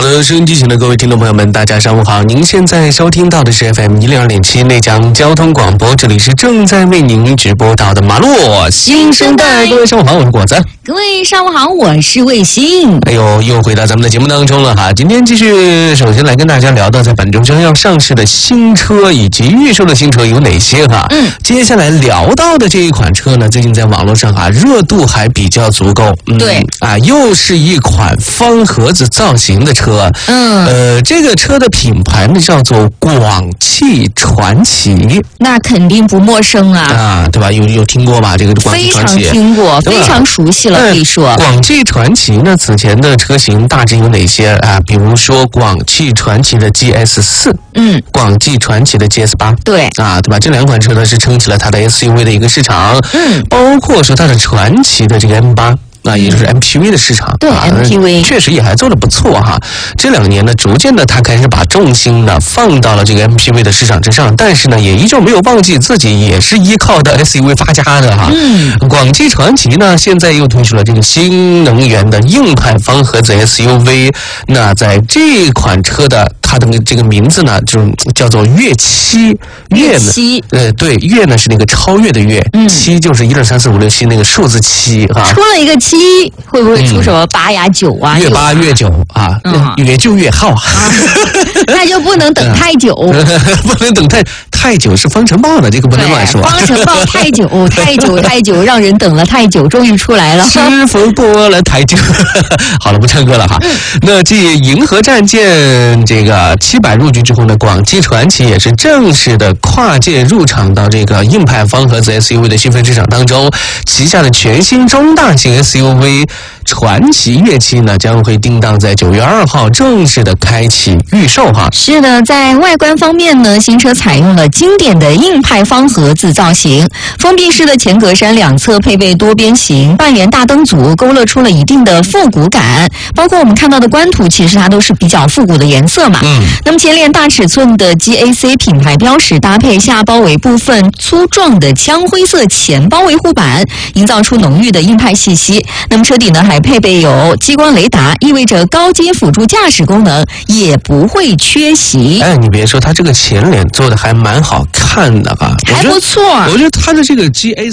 收音机前的各位听众朋友们，大家上午好！您现在收听到的是 FM102.7内江交通广播，这里是正在为您直播到的马路新生代。各位上午好，我是果子。 各位上午好，我是卫星。 哎呦，又回到咱们的节目当中了哈！今天继续，首先来跟大家聊到在本周将要上市的新车以及预售的新车有哪些哈？接下来聊到的这一款车呢，最近在网络上热度还比较足够。 对又是一款方盒子造型的车。这个车的品牌呢叫做广汽传祺。 那肯定不陌生啊， 对吧？有听过吧？这个广汽传祺非常听过，非常熟悉了，可以说。 广汽传祺呢，此前的车型大致有哪些啊？比如说广汽传祺的 GS4，广汽传祺的 GS8， 对吧？这两款车呢是撑起了它的 SUV 的一个市场，包括说它的传祺的这个 M8。也就是 MPV 的市场， 对MPV 确实也还做得不错哈。这2年呢，逐渐的它开始把重心呢放到了这个 MPV 的市场之上，但是呢，也依旧没有忘记自己也是依靠的 SUV 发家的哈。广汽传祺呢，现在又推出了这个新能源的硬派方盒子 SUV。那在这款车的它的这个名字呢，就叫做越7。 越7， 对，越呢是那个超越的越，7就是1、2、3、4、5、6、7那个数字7哈。 出了一个7，会不会出什么8呀、9啊？ 越8越9啊，越就越好， 那就不能等太久， 不能等太久是方程豹的，这个不能乱说。 方程豹太久，让人等了太久，终于出来了。 是否过了太久？好了，不唱歌了哈。那继银河战舰这个700入局之后呢，广汽传祺也是正式的跨界入场到这个硬派方盒子 SUV 的细分市场当中，旗下的全新中大型 SUV 传祺越7呢，将会定档在9月2号正式的开启预售哈。 是的，在外观方面呢，新车采用了经典的硬派方盒子造型，封闭式的前格栅两侧配备多边形半圆大灯组，勾勒出了一定的复古感。包括我们看到的官图，其实它都是比较复古的颜色嘛。那么前脸大尺寸的 GAC 品牌标识，搭配下包围部分粗壮的枪灰色前包围护板，营造出浓郁的硬派气息。那么车底呢还配备有激光雷达，意味着高阶辅助驾驶功能也不会缺席。 你别说，它这个前脸做的还蛮好看的哈， 还不错。 我觉得它的这个 GAC。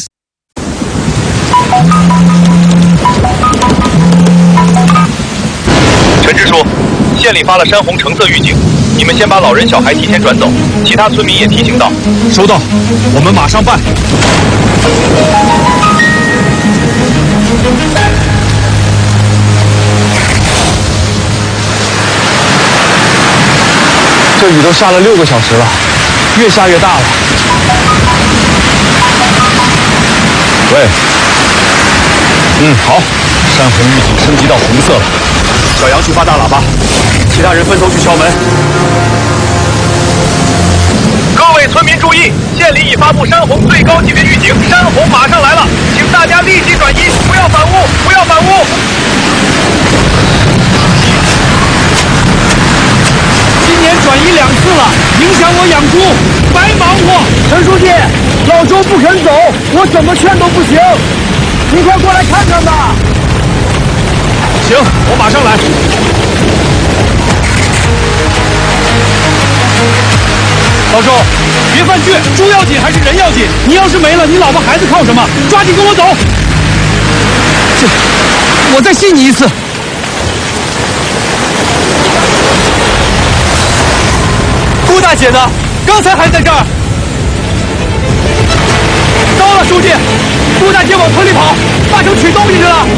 陈支书，县里发了山洪橙色预警，你们先把老人小孩提前转走，其他村民也提醒到。 收到，我们马上办。这雨都下了6个小时了，越下越大了。喂，好，山洪预警升级到红色了。小杨去发大喇叭，其他人分头去敲门。 各位村民注意，县里已发布山洪最高级别预警，山洪马上来了，请大家立即转移，不要反屋，不要反屋。 今年转移2次了，影响我养猪，白忙活。陈书记，老周不肯走，我怎么劝都不行，你快过来看看吧。行，我马上来。老周，别犯倔，猪要紧还是人要紧？你要是没了，你老婆孩子靠什么？抓紧跟我走。我再信你一次。顾大姐呢？刚才还在这儿。糟了，书记，顾大姐往村里跑，八成取东西去了。